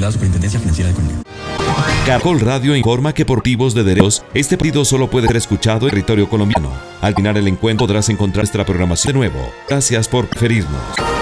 Vigilado Superintendencia Financiera de Colombia. Caracol Radio informa que por motivos de derechos, este partido solo puede ser escuchado en territorio colombiano. Al final el encuentro podrás encontrar nuestra programación de nuevo. Gracias por preferirnos.